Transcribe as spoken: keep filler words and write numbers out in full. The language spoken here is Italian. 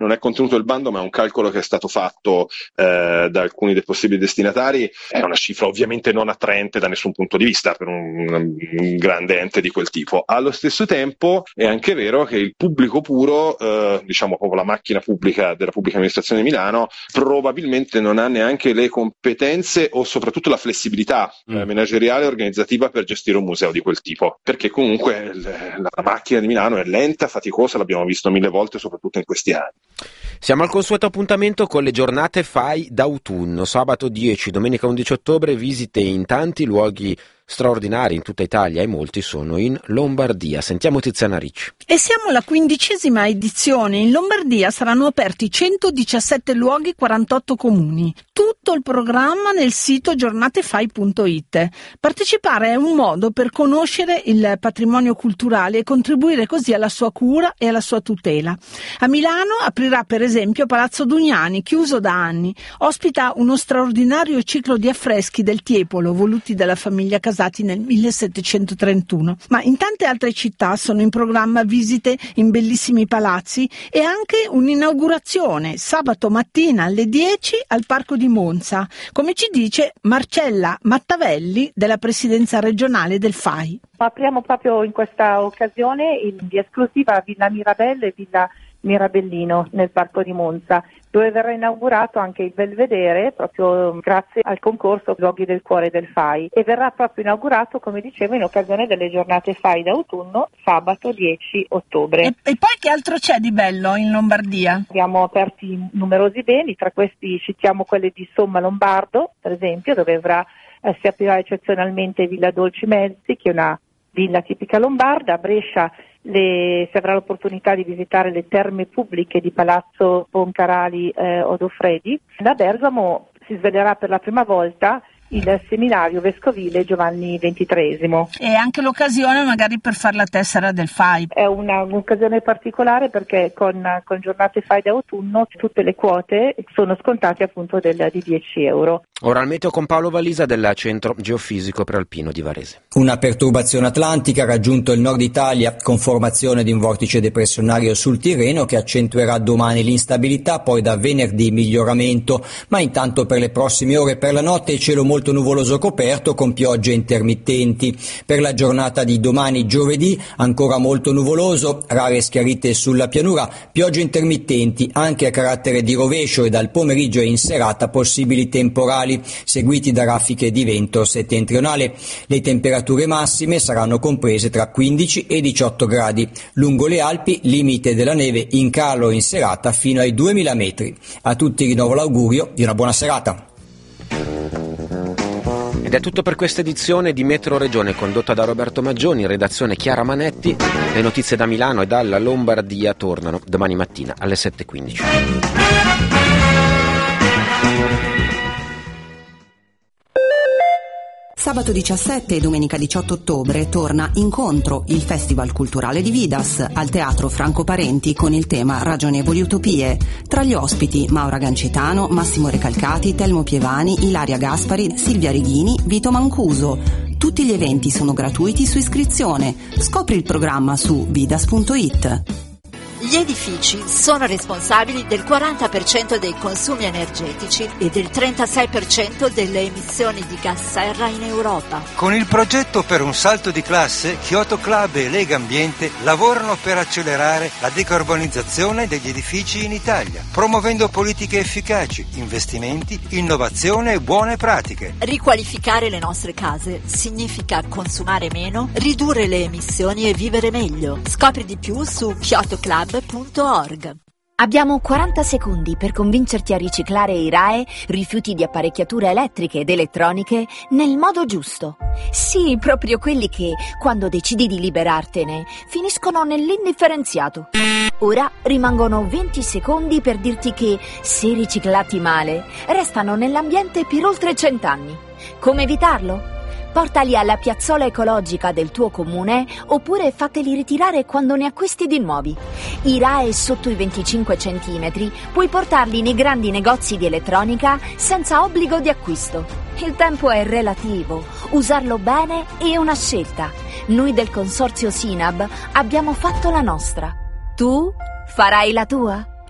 non è contenuto nel bando, ma è un calcolo che è stato fatto eh, da alcuni dei possibili destinatari. È una cifra ovviamente non attraente da nessun punto di vista per un, un grande ente di quel tipo. Allo stesso tempo è anche vero che il pubblico puro, eh, diciamo proprio la macchina pubblica della pubblica amministrazione di Milano, probabilmente non ha neanche le competenze o soprattutto la flessibilità mm. eh, manageriale e organizzativa per gestire un museo di quel tipo, perché comunque l- la macchina di Milano è lenta, faticosa, l'abbiamo visto mille volte soprattutto in questi anni. Siamo al consueto appuntamento con le giornate F A I d'autunno, sabato dieci, domenica undici ottobre, visite in tanti luoghi straordinari in tutta Italia e molti sono in Lombardia. Sentiamo Tiziana Ricci. E siamo alla quindicesima edizione. In Lombardia saranno aperti centodiciassette luoghi, quarantotto comuni. Tutto il programma nel sito giornate f a i punto i t. Partecipare è un modo per conoscere il patrimonio culturale e contribuire così alla sua cura e alla sua tutela. A Milano aprirà per esempio Palazzo Dugnani, chiuso da anni. Ospita uno straordinario ciclo di affreschi del Tiepolo, voluti dalla famiglia Casati nel millesettecentotrentuno, ma in tante altre città sono in programma visite in bellissimi palazzi e anche un'inaugurazione sabato mattina alle dieci al Parco di Monza, come ci dice Marcella Mattavelli della Presidenza regionale del F A I. Apriamo proprio in questa occasione di esclusiva Villa Mirabelle e Villa Mirabellino nel Parco di Monza, dove verrà inaugurato anche il Belvedere, proprio grazie al concorso Luoghi del Cuore del F A I, e verrà proprio inaugurato, come dicevo, in occasione delle giornate F A I d'autunno, sabato dieci ottobre. E, e poi che altro c'è di bello in Lombardia? Abbiamo aperti numerosi beni, tra questi citiamo quelli di Somma Lombardo, per esempio, dove avrà, eh, si aprirà eccezionalmente Villa Dolci Mezzi, che è una villa tipica lombarda. A Brescia le, si avrà l'opportunità di visitare le terme pubbliche di Palazzo Boncarali eh, Odofredi. Da Bergamo si svelerà per la prima volta il seminario vescovile Giovanni ventitreesimo. E anche l'occasione magari per fare la tessera del F A I. È una, un'occasione particolare perché con, con giornate F A I d'autunno tutte le quote sono scontate appunto del, di dieci euro. Ora al meteo con Paolo Valisa del Centro Geofisico Prealpino di Varese. Una perturbazione atlantica ha raggiunto il nord Italia con formazione di un vortice depressionario sul Tirreno che accentuerà domani l'instabilità, poi da venerdì miglioramento, ma intanto per le prossime ore e per la notte cielo molto nuvoloso coperto con piogge intermittenti. Per la giornata di domani giovedì ancora molto nuvoloso, rare schiarite sulla pianura, piogge intermittenti anche a carattere di rovescio e dal pomeriggio e in serata possibili temporali seguiti da raffiche di vento settentrionale. Le temperature massime saranno comprese tra quindici e diciotto gradi. Lungo le Alpi limite della neve in calo in serata fino ai duemila metri. A tutti rinnovo l'augurio di una buona serata. Ed è tutto per questa edizione di Metro Regione condotta da Roberto Maggioni, in redazione Chiara Manetti. Le notizie da Milano e dalla Lombardia tornano domani mattina alle sette e quindici. Sabato diciassette e domenica diciotto ottobre torna Incontro, il festival culturale di Vidas, al Teatro Franco Parenti con il tema Ragionevoli Utopie. Tra gli ospiti Maura Gancitano, Massimo Recalcati, Telmo Pievani, Ilaria Gaspari, Silvia Righini, Vito Mancuso. Tutti gli eventi sono gratuiti su iscrizione. Scopri il programma su vidas punto it. Gli edifici sono responsabili del quaranta per cento dei consumi energetici e del trentasei per cento delle emissioni di gas serra in Europa. Con il progetto per un salto di classe, Kyoto Club e Lega Ambiente lavorano per accelerare la decarbonizzazione degli edifici in Italia, promuovendo politiche efficaci, investimenti, innovazione e buone pratiche. Riqualificare le nostre case significa consumare meno, ridurre le emissioni e vivere meglio. Scopri di più su kyoto club punto org. Abbiamo quaranta secondi per convincerti a riciclare i R A E, rifiuti di apparecchiature elettriche ed elettroniche, nel modo giusto. Sì, proprio quelli che, quando decidi di liberartene, finiscono nell'indifferenziato. Ora rimangono venti secondi per dirti che, se riciclati male, restano nell'ambiente per oltre cent'anni. Come evitarlo? Portali alla piazzola ecologica del tuo comune oppure fateli ritirare quando ne acquisti di nuovi. I R A E sotto i venticinque centimetri puoi portarli nei grandi negozi di elettronica senza obbligo di acquisto. Il tempo è relativo, usarlo bene è una scelta. Noi del consorzio Sinab abbiamo fatto la nostra. Tu farai la tua?